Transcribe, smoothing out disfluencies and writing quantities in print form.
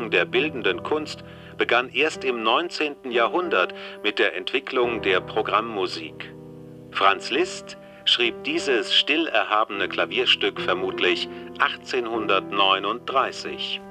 Entwicklung der bildenden Kunst begann erst im 19. Jahrhundert mit der Entwicklung der Programmmusik. Franz Liszt schrieb dieses still erhabene Klavierstück vermutlich 1839.